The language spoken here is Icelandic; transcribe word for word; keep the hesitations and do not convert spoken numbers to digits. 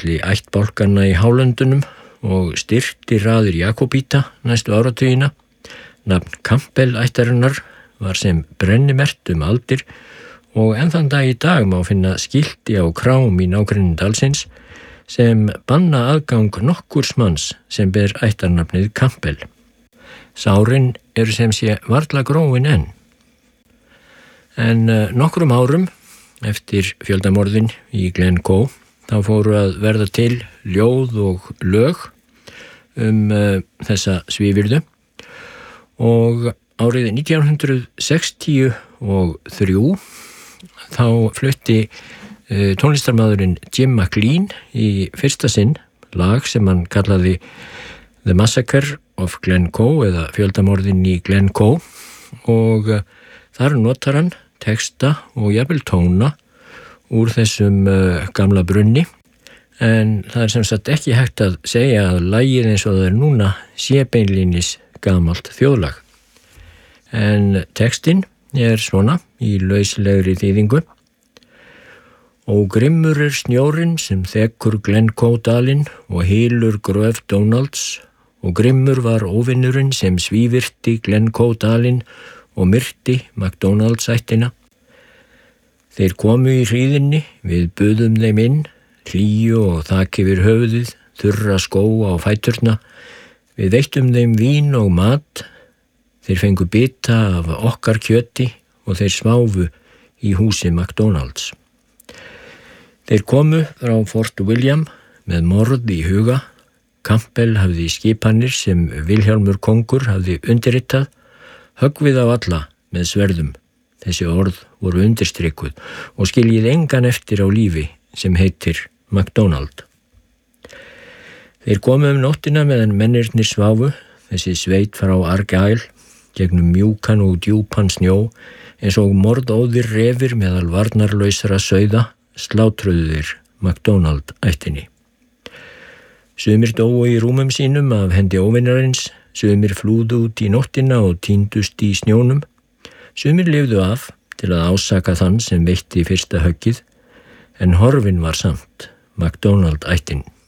milli ættbálkanna í Hálöndunum og styrkti raðir Jakobíta næstu áratugina. Nafn Campbell ættarinnar var sem brennimert um aldir og enn þann dag í dag má finna skilti á krám í nágrenni dalsins sem banna aðgang nokkurs manns sem ber ættarnafnið Campbell. Sárin eru sem sé varla gróin enn. En nokkrum árum eftir fjöldamorðin í Glencoe þá fóru að verða til ljóð og lög um uh, þessa svívirðu og árið nítján hundrað sextíu og þrjú þá flutti uh, tónlistarmaðurinn Jim McLean í fyrsta sinn lag sem hann kallaði The Massacre of Glencoe eða fjöldamorðin í Glencoe og uh, þar notar hann texta og jafnvel tóna úr þessum uh, gamla brunni, en það er sem sagt ekki hægt að segja að lagið eins og það er núna sé beinlínis gamalt þjóðlag. En textin er svona í lauslegri þýðingu. Og grimmur er snjórinn sem þekkur Glencoe dalinn og hylur gröf Donalds, og grimmur var óvinnurinn sem svívirti Glencoe dalinn og myrti McDonalds ættina. Þeir komu í hríðinni, við buðum þeim inn, hlýju og þak yfir höfuðið, þurra skó á fæturna. Við veittum þeim vín og mat, þeir fengu bita af okkar kjöti og þeir sváfu í húsi McDonalds. Þeir komu frá Fort William með morð í huga. Campbell hafði skipanir sem Vilhjálmur kongur hafði undirritað, höggvið á alla með sverðum. Þessi orð voru undirstrikuð og skiljið engan eftir á lífi sem heitir McDonald. Þeir komu um nóttina meðan mennirnir sváfu, þessi sveit frá Argyle, gegnum mjúkan og djúpan snjó, eins og morðóðir refir meðal varnarlausra sauða, slátruðu þeir McDonald ættinni. Sumir dóu í rúmum sínum af hendi óvinarins, sumir flúðu út í nóttina og týndust í snjónum, sumir lifðu af til að ásaka þann sem veitti fyrsta höggið, en horfin var samt McDonald ættin.